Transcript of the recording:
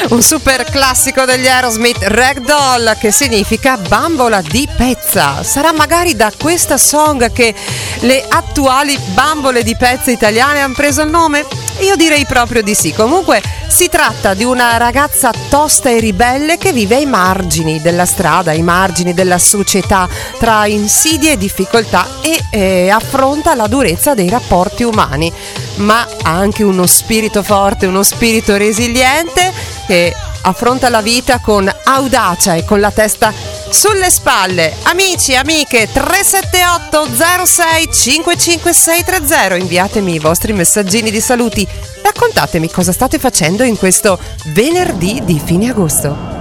Un super classico degli Aerosmith, Ragdoll, che significa bambola di pezza. Sarà magari da questa song che le attuali bambole di pezza italiane hanno preso il nome? Io direi proprio di sì. Comunque si tratta di una ragazza tosta e ribelle che vive ai margini della strada, ai margini della società, tra insidie e difficoltà, e affronta la durezza dei rapporti umani, ma ha anche uno spirito forte, uno spirito resiliente, che affronta la vita con audacia e con la testa sulle spalle. Amici, amiche, 378 06 55630, inviatemi i vostri messaggini di saluti, raccontatemi cosa state facendo in questo venerdì di fine agosto.